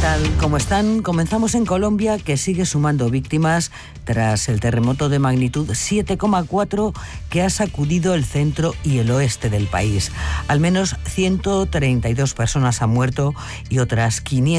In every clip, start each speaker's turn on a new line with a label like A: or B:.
A: tal? ¿Cómo están? Comenzamos en Colombia, que sigue sumando víctimas tras el terremoto de magnitud 7,4 que ha sacudido el centro y el oeste del país. Al menos 132 personas han muerto y otras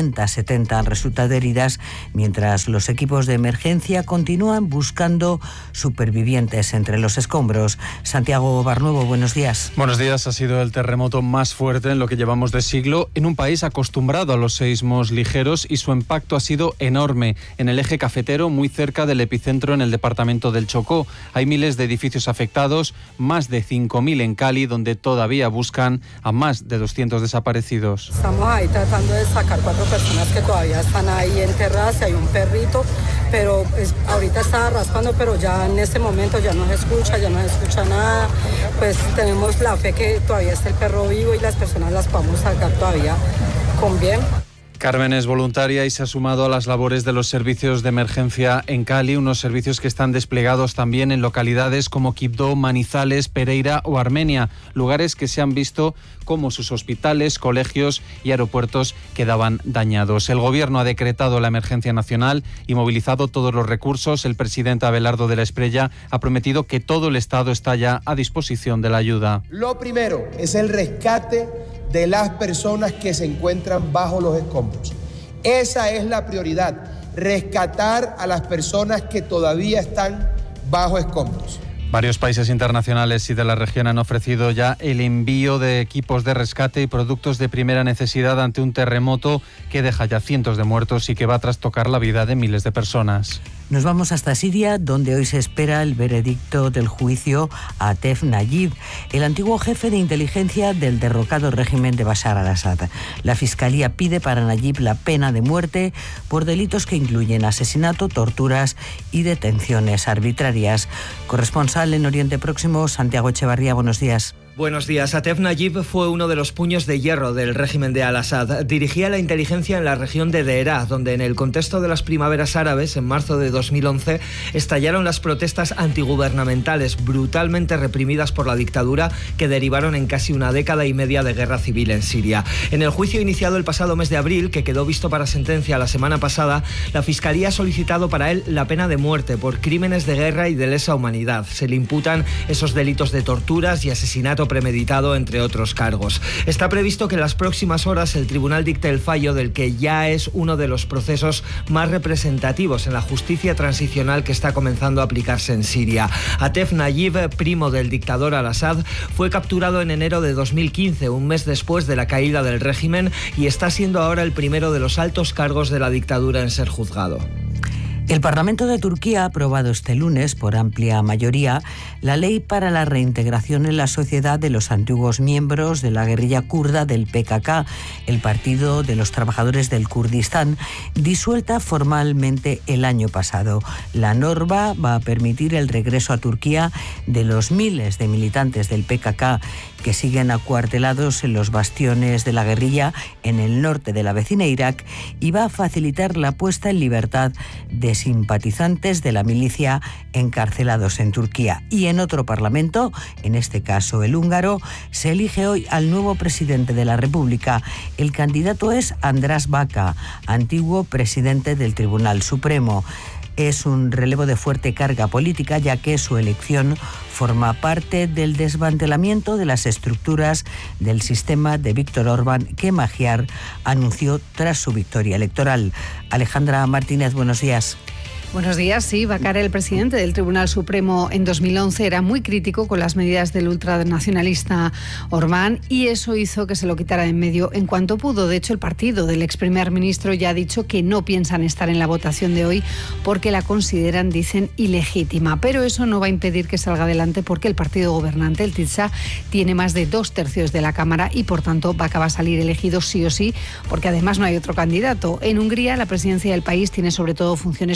A: 570 han resultado heridas, mientras los equipos de emergencia continúan buscando supervivientes entre los escombros. Santiago Barnuevo, buenos días.
B: Buenos días. Ha sido el terremoto más fuerte en lo que llevamos de siglo en un país acostumbrado a los seísmos ligeros, y su impacto ha sido enorme en el eje cafetero, muy cerca del epicentro en el departamento del Chocó. Hay miles de edificios afectados, más de 5.000 en Cali, donde todavía buscan a más de 200 desaparecidos.
C: Estamos ahí tratando de sacar 4 personas que todavía están ahí enterradas, y hay un perrito, pero ahorita está raspando, pero ya en este momento ya no se escucha nada. Pues tenemos la fe que todavía está el perro vivo y las personas las podemos sacar todavía con bien.
B: Carmen es voluntaria y se ha sumado a las labores de los servicios de emergencia en Cali, unos servicios que están desplegados también en localidades como Quibdó, Manizales, Pereira o Armenia, lugares que se han visto como sus hospitales, colegios y aeropuertos quedaban dañados. El gobierno ha decretado la emergencia nacional y movilizado todos los recursos. El presidente Abelardo de la Espriella ha prometido que todo el Estado está ya a disposición de la ayuda.
D: Lo primero es el rescate de las personas que se encuentran bajo los escombros. Esa es la prioridad, rescatar a las personas que todavía están bajo escombros.
B: Varios países internacionales y de la región han ofrecido ya el envío de equipos de rescate y productos de primera necesidad ante un terremoto que deja ya cientos de muertos y que va a trastocar la vida de miles de personas.
A: Nos vamos hasta Siria, donde hoy se espera el veredicto del juicio a Atef Nayib, el antiguo jefe de inteligencia del derrocado régimen de Bashar al-Assad. La Fiscalía pide para Nayib la pena de muerte por delitos que incluyen asesinato, torturas y detenciones arbitrarias. Corresponsal en Oriente Próximo, Santiago Echevarría, buenos días.
E: Buenos días. Atef Nayib fue uno de los puños de hierro del régimen de al-Assad. Dirigía la inteligencia en la región de Deraa, donde en el contexto de las primaveras árabes, en marzo de 2011, estallaron las protestas antigubernamentales brutalmente reprimidas por la dictadura, que derivaron en casi una década y media de guerra civil en Siria. En el juicio iniciado el pasado mes de abril, que quedó visto para sentencia la semana pasada, la Fiscalía ha solicitado para él la pena de muerte por crímenes de guerra y de lesa humanidad. Se le imputan esos delitos de torturas y asesinato premeditado, entre otros cargos. Está previsto que en las próximas horas el tribunal dicte el fallo del que ya es uno de los procesos más representativos en la justicia transicional que está comenzando a aplicarse en Siria. Atef Nayib, primo del dictador al-Assad, fue capturado en enero de 2015, un mes después de la caída del régimen, y está siendo ahora el primero de los altos cargos de la dictadura en ser juzgado.
A: El Parlamento de Turquía ha aprobado este lunes, por amplia mayoría, la ley para la reintegración en la sociedad de los antiguos miembros de la guerrilla kurda del PKK, el Partido de los Trabajadores del Kurdistán, disuelta formalmente el año pasado. La norma va a permitir el regreso a Turquía de los miles de militantes del PKK que siguen acuartelados en los bastiones de la guerrilla en el norte de la vecina Irak, y va a facilitar la puesta en libertad de simpatizantes de la milicia encarcelados en Turquía. Y en otro parlamento, en este caso el húngaro, se elige hoy al nuevo presidente de la República. El candidato es András Baca, antiguo presidente del Tribunal Supremo. Es un relevo de fuerte carga política, ya que su elección forma parte del desmantelamiento de las estructuras del sistema de Víctor Orbán, que Magyar anunció tras su victoria electoral. Alejandra Martínez, buenos días.
F: Buenos días. Sí, Bacar, el presidente del Tribunal Supremo en 2011, era muy crítico con las medidas del ultranacionalista Orbán, y eso hizo que se lo quitara de en medio en cuanto pudo. De hecho, el partido del ex primer ministro ya ha dicho que no piensan estar en la votación de hoy porque la consideran, dicen, ilegítima. Pero eso no va a impedir que salga adelante, porque el partido gobernante, el TİSA, tiene más de 2/3 de la Cámara y, por tanto, Baca va a salir elegido sí o sí, porque además no hay otro candidato. En Hungría, la presidencia del país tiene sobre todo funciones protocolarias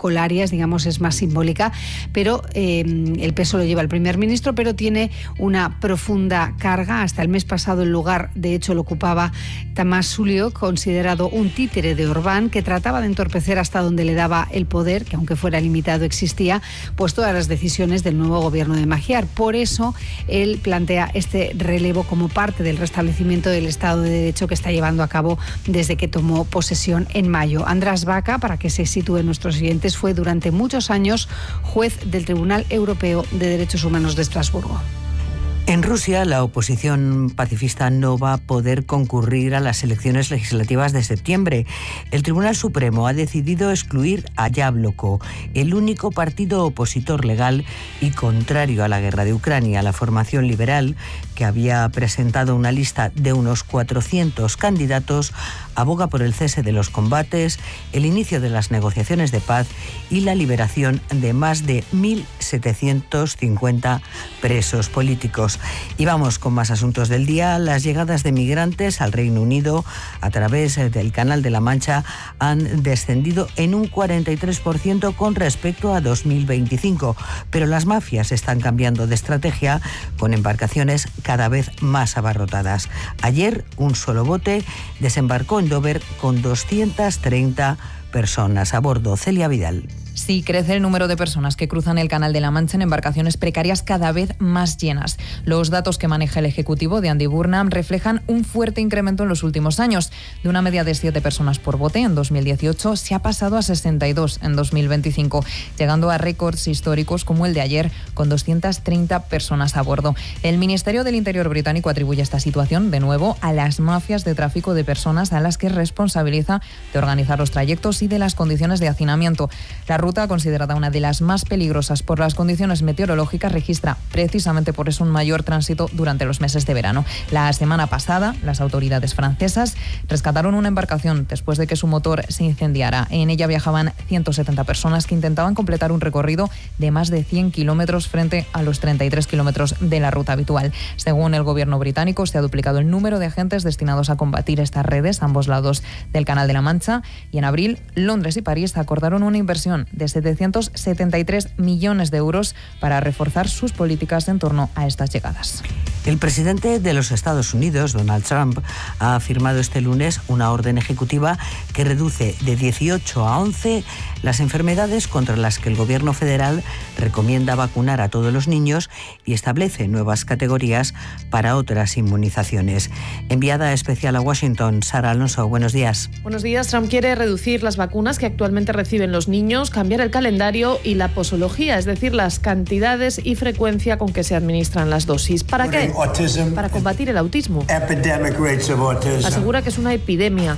F: protocolarias, digamos, es más simbólica, pero el peso lo lleva el primer ministro, pero tiene una profunda carga. Hasta el mes pasado el lugar, de hecho, lo ocupaba Tamás Sulio, considerado un títere de Orbán, que trataba de entorpecer hasta donde le daba el poder, que aunque fuera limitado existía, pues todas las decisiones del nuevo gobierno de Magyar. Por eso él plantea este relevo como parte del restablecimiento del Estado de Derecho que está llevando a cabo desde que tomó posesión en mayo. András Vaca, para que se sitúen nuestros siguientes, fue durante muchos años juez del Tribunal Europeo de Derechos Humanos de Estrasburgo.
A: En Rusia, la oposición pacifista no va a poder concurrir a las elecciones legislativas de septiembre. El Tribunal Supremo ha decidido excluir a Yabloko, el único partido opositor legal y contrario a la guerra de Ucrania. La formación liberal, que había presentado una lista de unos 400 candidatos, aboga por el cese de los combates, el inicio de las negociaciones de paz y la liberación de más de 1.750 presos políticos. Y vamos con más asuntos del día. Las llegadas de migrantes al Reino Unido a través del Canal de la Mancha han descendido en un 43% con respecto a 2025. Pero las mafias están cambiando de estrategia con embarcaciones cada vez más abarrotadas. Ayer, un solo bote desembarcó en Dover con 230 personas a bordo. Celia Vidal.
G: Sí, crece el número de personas que cruzan el Canal de la Mancha en embarcaciones precarias cada vez más llenas. Los datos que maneja el Ejecutivo de Andy Burnham reflejan un fuerte incremento en los últimos años. De una media de 7 personas por bote en 2018 se ha pasado a 62 en 2025, llegando a récords históricos como el de ayer, con 230 personas a bordo. El Ministerio del Interior británico atribuye esta situación, de nuevo, a las mafias de tráfico de personas a las que responsabiliza de organizar los trayectos y de las condiciones de hacinamiento. La ruta, considerada una de las más peligrosas por las condiciones meteorológicas, registra precisamente por eso un mayor tránsito durante los meses de verano. La semana pasada, las autoridades francesas rescataron una embarcación después de que su motor se incendiara. En ella viajaban 170 personas que intentaban completar un recorrido de más de 100 kilómetros frente a los 33 kilómetros de la ruta habitual. Según el gobierno británico, se ha duplicado el número de agentes destinados a combatir estas redes a ambos lados del Canal de la Mancha, y en abril Londres y París acordaron una inversión de 773 millones de euros para reforzar sus políticas en torno a estas llegadas.
A: El presidente de los Estados Unidos, Donald Trump, ha firmado este lunes una orden ejecutiva que reduce de 18 a 11 las enfermedades contra las que el gobierno federal recomienda vacunar a todos los niños y establece nuevas categorías para otras inmunizaciones. Enviada especial a Washington, Sara Alonso, buenos días.
H: Buenos días. Trump quiere reducir las vacunas que actualmente reciben los niños, cambiar el calendario y la posología, es decir, las cantidades y frecuencia con que se administran las dosis. ¿Para qué? Para combatir el autismo. Asegura que es una epidemia.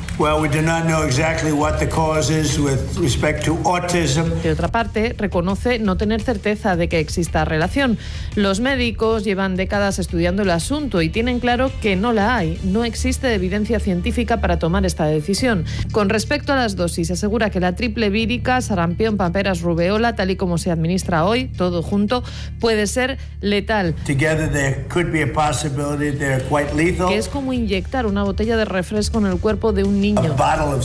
H: De otra parte, reconoce no tener certeza de que exista relación. Los médicos llevan décadas estudiando el asunto y tienen claro que no la hay. No existe evidencia científica para tomar esta decisión. Con respecto a las dosis, asegura que la triple vírica, sarampión, paperas, rubeola, tal y como se administra hoy, todo junto, puede ser letal. Que es como inyectar una botella de refresco en el cuerpo de un niño.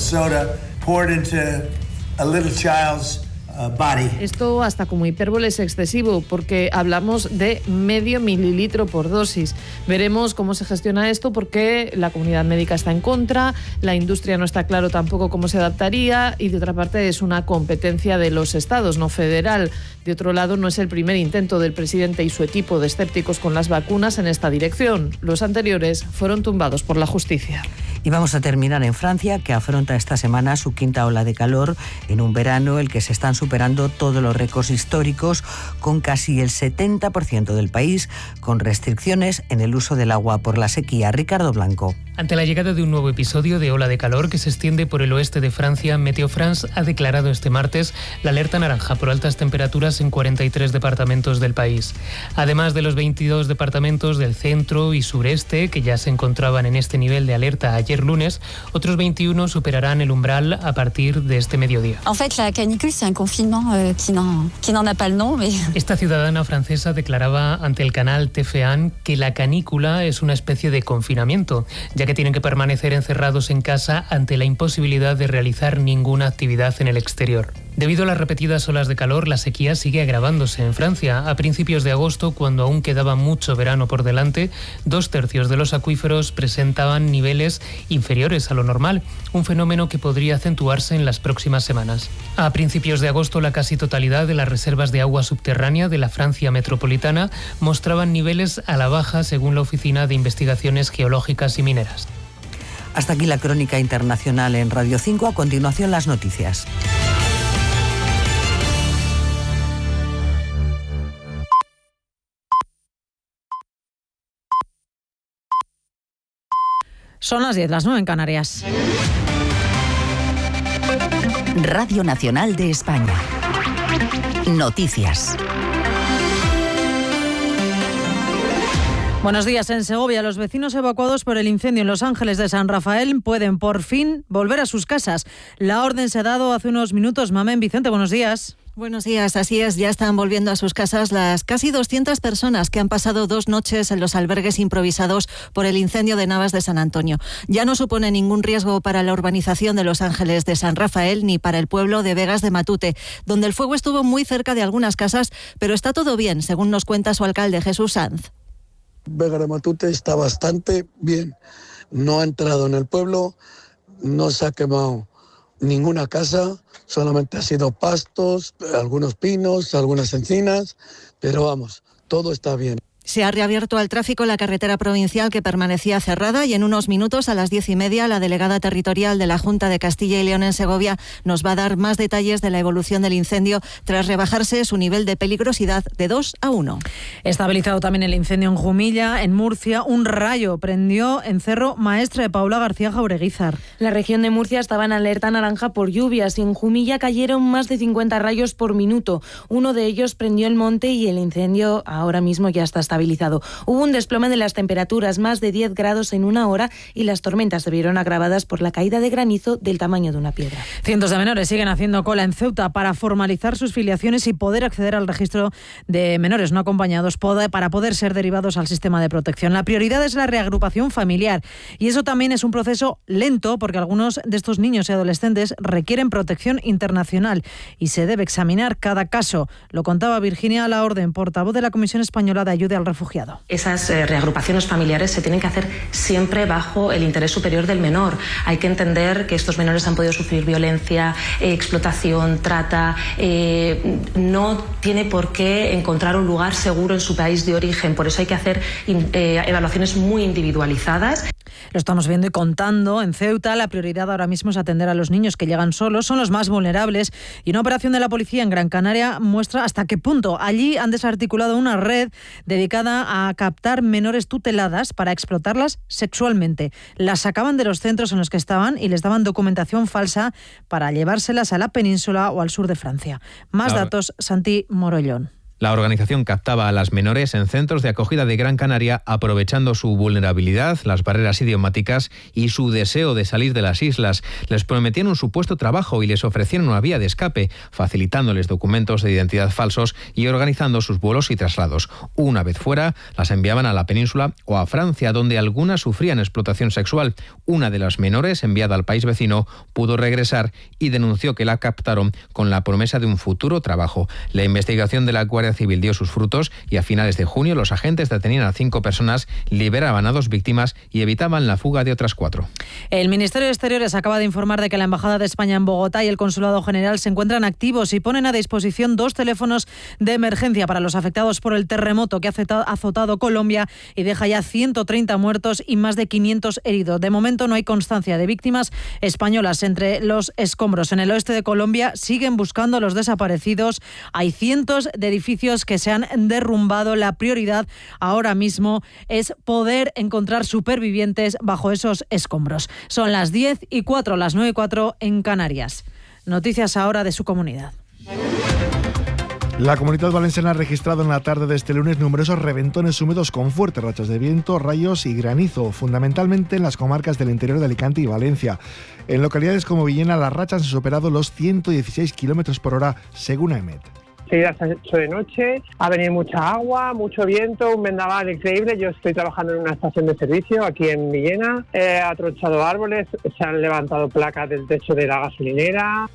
H: Esto hasta como hipérbole es excesivo, porque hablamos de medio mililitro por dosis. Veremos cómo se gestiona esto, porque la comunidad médica está en contra, la industria no está claro tampoco cómo se adaptaría, y de otra parte es una competencia de los estados, no federal. De otro lado, no es el primer intento del presidente y su equipo de escépticos con las vacunas en esta dirección. Los anteriores fueron tumbados por la justicia.
A: Y vamos a terminar en Francia, que afronta esta semana su quinta ola de calor en un verano el que se están superando todos los récords históricos, con casi el 70% del país con restricciones en el uso del agua por la sequía. Ricardo Blanco.
I: Ante la llegada de un nuevo episodio de ola de calor que se extiende por el oeste de Francia, Météo France ha declarado este martes la alerta naranja por altas temperaturas en 43 departamentos del país. Además de los 22 departamentos del centro y sureste, que ya se encontraban en este nivel de alerta ayer lunes, otros 21 superarán el umbral a partir de este mediodía.
J: En fait, la canicule, c'est un confinement qui n'en a pas le nom, mais...
I: Esta ciudadana francesa declaraba ante el canal TF1 que la canícula es una especie de confinamiento, ya que tienen que permanecer encerrados en casa ante la imposibilidad de realizar ninguna actividad en el exterior. Debido a las repetidas olas de calor, la sequía sigue agravándose en Francia. A principios de agosto, cuando aún quedaba mucho verano por delante, 2/3 de los acuíferos presentaban niveles inferiores a lo normal, un fenómeno que podría acentuarse en las próximas semanas. A principios de agosto, la casi totalidad de las reservas de agua subterránea de la Francia metropolitana mostraban niveles a la baja, según la Oficina de Investigaciones Geológicas y Mineras.
A: Hasta aquí la crónica internacional en Radio 5. A continuación, las noticias.
K: Son las 10, las 9 en Canarias.
L: Radio Nacional de España. Noticias.
K: Buenos días. En Segovia, los vecinos evacuados por el incendio en Los Ángeles de San Rafael pueden por fin volver a sus casas. La orden se ha dado hace unos minutos. Mamen Vicente, buenos días.
M: Buenos días, así es, ya están volviendo a sus casas las casi 200 personas que han pasado 2 noches en los albergues improvisados por el incendio de Navas de San Antonio. Ya no supone ningún riesgo para la urbanización de Los Ángeles de San Rafael ni para el pueblo de Vegas de Matute, donde el fuego estuvo muy cerca de algunas casas, pero está todo bien, según nos cuenta su alcalde Jesús Sanz.
N: Vegas de Matute está bastante bien, no ha entrado en el pueblo, no se ha quemado ninguna casa, solamente ha sido pastos, algunos pinos, algunas encinas, pero vamos, todo está bien.
M: Se ha reabierto al tráfico la carretera provincial que permanecía cerrada y en unos minutos, a las 10:30, la delegada territorial de la Junta de Castilla y León en Segovia nos va a dar más detalles de la evolución del incendio tras rebajarse su nivel de peligrosidad de 2 a 1.
K: Estabilizado también el incendio en Jumilla, en Murcia. Un rayo prendió en Cerro Maestre de Paula García Jaureguizar.
O: La región de Murcia estaba en alerta naranja por lluvias y en Jumilla cayeron más de 50 rayos por minuto. Uno de ellos prendió el monte y el incendio ahora mismo ya está estabilizado. Hubo un desplome de las temperaturas, más de 10 grados en una hora, y las tormentas se vieron agravadas por la caída de granizo del tamaño de una piedra.
K: Cientos de menores siguen haciendo cola en Ceuta para formalizar sus filiaciones y poder acceder al registro de menores no acompañados para poder ser derivados al sistema de protección. La prioridad es la reagrupación familiar y eso también es un proceso lento porque algunos de estos niños y adolescentes requieren protección internacional y se debe examinar cada caso. Lo contaba Virginia Laorden, portavoz de la Comisión Española de Ayuda al Refugiado.
P: Esas reagrupaciones familiares se tienen que hacer siempre bajo el interés superior del menor. Hay que entender que estos menores han podido sufrir violencia, explotación, trata. No tiene por qué encontrar un lugar seguro en su país de origen. Por eso hay que hacer evaluaciones muy individualizadas.
K: Lo estamos viendo y contando. En Ceuta, la prioridad ahora mismo es atender a los niños que llegan solos, son los más vulnerables, y una operación de la policía en Gran Canaria muestra hasta qué punto. Allí han desarticulado una red dedicada a captar menores tuteladas para explotarlas sexualmente. Las sacaban de los centros en los que estaban y les daban documentación falsa para llevárselas a la península o al sur de Francia. Más datos, Santi Morollón.
Q: La organización captaba a las menores en centros de acogida de Gran Canaria, aprovechando su vulnerabilidad, las barreras idiomáticas y su deseo de salir de las islas. Les prometían un supuesto trabajo y les ofrecieron una vía de escape, facilitándoles documentos de identidad falsos y organizando sus vuelos y traslados. Una vez fuera, las enviaban a la península o a Francia, donde algunas sufrían explotación sexual. Una de las menores, enviada al país vecino, pudo regresar y denunció que la captaron con la promesa de un futuro trabajo. La investigación de la Guardia Civil dio sus frutos y a finales de junio los agentes detenían a 5 personas, liberaban a 2 víctimas y evitaban la fuga de otras 4.
K: El Ministerio de Exteriores acaba de informar de que la Embajada de España en Bogotá y el Consulado General se encuentran activos y ponen a disposición 2 teléfonos de emergencia para los afectados por el terremoto que ha azotado Colombia y deja ya 130 muertos y más de 500 heridos. De momento no hay constancia de víctimas españolas entre los escombros. En el oeste de Colombia siguen buscando a los desaparecidos. Hay cientos de edificios que se han derrumbado. La prioridad ahora mismo es poder encontrar supervivientes bajo esos escombros. Son las 10:04, las 9:04 en Canarias. Noticias ahora de su comunidad.
R: La Comunitat Valenciana ha registrado en la tarde de este lunes numerosos reventones húmedos con fuertes rachas de viento, rayos y granizo, fundamentalmente en las comarcas del interior de Alicante y Valencia. En localidades como Villena las rachas han superado los 116 km por hora, según AEMET.
S: Seguida se ha hecho de noche, ha venido mucha agua, mucho viento, un vendaval increíble. Yo estoy trabajando en una estación de servicio aquí en Villena. Ha tronchado árboles, se han levantado placas del techo de la gasolinera.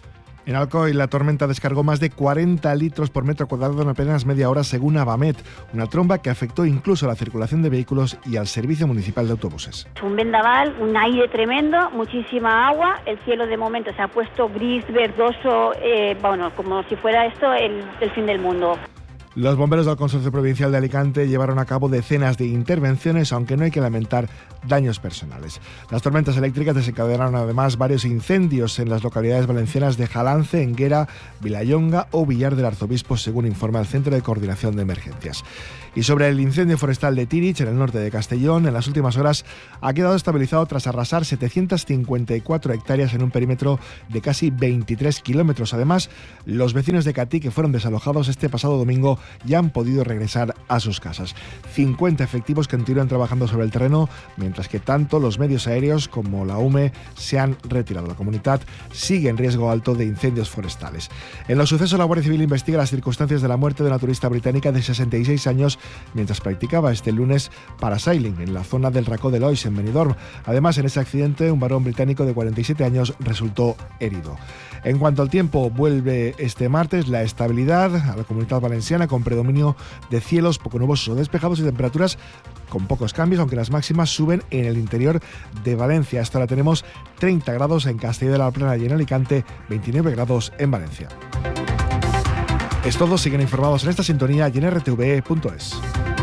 R: En Alcoy, la tormenta descargó más de 40 litros por metro cuadrado en apenas media hora, según Avamet, una tromba que afectó incluso a la circulación de vehículos y al servicio municipal de autobuses.
T: Un vendaval, un aire tremendo, muchísima agua, el cielo de momento se ha puesto gris, verdoso, como si fuera esto el fin del mundo.
R: Los bomberos del Consorcio Provincial de Alicante llevaron a cabo decenas de intervenciones, aunque no hay que lamentar daños personales. Las tormentas eléctricas desencadenaron además varios incendios en las localidades valencianas de Jalance, Enguera, Vilallonga o Villar del Arzobispo, según informa el Centro de Coordinación de Emergencias. Y sobre el incendio forestal de Tirich, en el norte de Castellón, en las últimas horas ha quedado estabilizado tras arrasar 754 hectáreas en un perímetro de casi 23 kilómetros. Además, los vecinos de Catí, que fueron desalojados este pasado domingo, ya han podido regresar a sus casas. 50 efectivos continúan trabajando sobre el terreno, mientras que tanto los medios aéreos como la UME se han retirado. La comunidad sigue en riesgo alto de incendios forestales. En los sucesos, la Guardia Civil investiga las circunstancias de la muerte de una turista británica de 66 años mientras practicaba este lunes parasailing en la zona del Racó de Lois, en Benidorm. Además, en ese accidente, un varón británico de 47 años resultó herido. En cuanto al tiempo, vuelve este martes la estabilidad a la Comunidad Valenciana, con predominio de cielos poco nubosos o despejados y temperaturas con pocos cambios, aunque las máximas suben en el interior de Valencia. Hasta ahora tenemos 30 grados en Castelló de la Plana y en Alicante, 29 grados en Valencia. Es todo, siguen informados en esta sintonía y en rtve.es.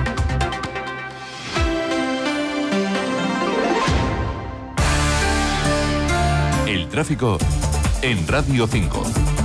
U: El tráfico en Radio 5.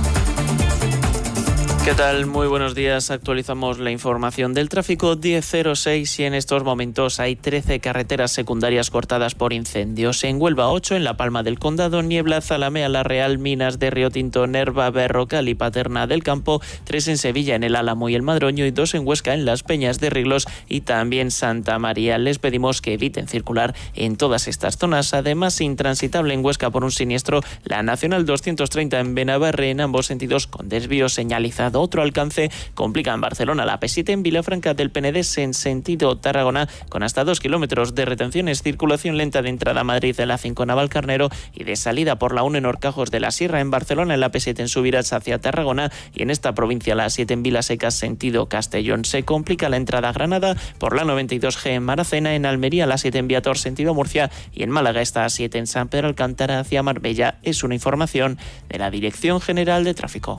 V: ¿Qué tal? Muy buenos días. Actualizamos la información del tráfico 10:06 y en estos momentos hay 13 carreteras secundarias cortadas por incendios. En Huelva 8, en La Palma del Condado, Niebla, Zalamea, La Real, Minas de Río Tinto, Nerva, Berrocal y Paterna del Campo, 3 en Sevilla, en El Álamo y El Madroño y 2 en Huesca, en Las Peñas de Riglos y también Santa María. Les pedimos que eviten circular en todas estas zonas. Además, intransitable en Huesca por un siniestro la Nacional 230 en Benabarre, en ambos sentidos con desvío señalizado. Otro alcance complica en Barcelona la P7 en Vilafranca del Penedès en sentido Tarragona, con hasta 2 kilómetros de retenciones, circulación lenta de entrada a Madrid en la 5 Navalcarnero y de salida por la 1 en Horcajos de la Sierra. En Barcelona, en la P7 en Subirats hacia Tarragona y en esta provincia la 7 en Vilasecas sentido Castellón. Se complica la entrada a Granada por la 92G en Maracena, en Almería la 7 en Viator sentido Murcia y en Málaga esta 7 en San Pedro Alcántara hacia Marbella. Es una información de la Dirección General de Tráfico.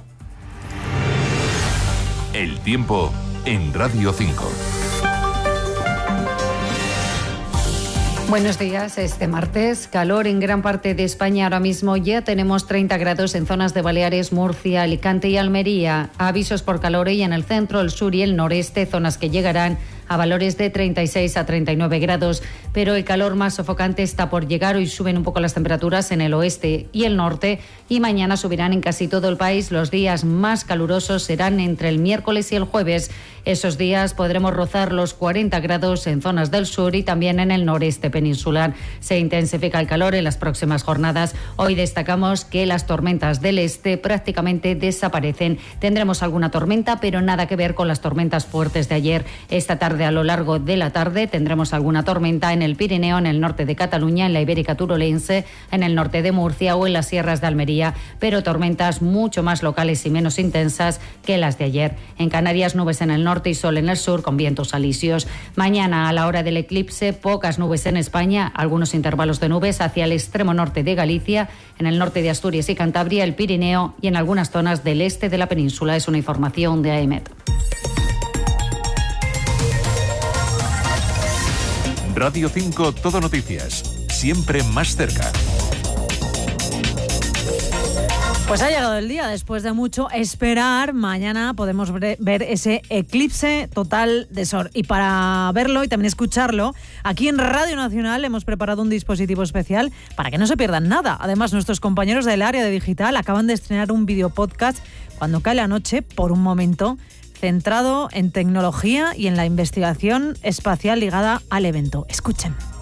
U: El tiempo en Radio 5.
W: Buenos días. Este martes, calor en gran parte de España. Ahora mismo ya tenemos 30 grados en zonas de Baleares, Murcia, Alicante y Almería. Avisos por calor y en el centro, el sur y el noreste, zonas que llegarán a valores de 36 a 39 grados, pero el calor más sofocante está por llegar. Hoy suben un poco las temperaturas en el oeste y el norte y mañana subirán en casi todo el país. Los días más calurosos serán entre el miércoles y el jueves. Esos días podremos rozar los 40 grados en zonas del sur y también en el noreste peninsular. Se intensifica el calor en las próximas jornadas. Hoy destacamos que las tormentas del este prácticamente desaparecen. Tendremos alguna tormenta, pero nada que ver con las tormentas fuertes de ayer. Esta tarde, a lo largo de la tarde, tendremos alguna tormenta en el Pirineo, en el norte de Cataluña, en la Ibérica Turolense, en el norte de Murcia o en las sierras de Almería, pero tormentas mucho más locales y menos intensas que las de ayer. En Canarias, nubes en el norte y sol en el sur, con vientos alisios. Mañana, a la hora del eclipse, pocas nubes en España, algunos intervalos de nubes hacia el extremo norte de Galicia, en el norte de Asturias y Cantabria, el Pirineo y en algunas zonas del este de la península. Es una información de AEMET.
U: Radio 5 Todo Noticias, siempre más cerca.
K: Pues ha llegado el día, después de mucho esperar, mañana podemos ver ese eclipse total de sol. Y para verlo y también escucharlo, aquí en Radio Nacional hemos preparado un dispositivo especial para que no se pierdan nada. Además, nuestros compañeros del área de digital acaban de estrenar un video podcast, Cuando cae la noche, por un momento, centrado en tecnología y en la investigación espacial ligada al evento. Escuchen.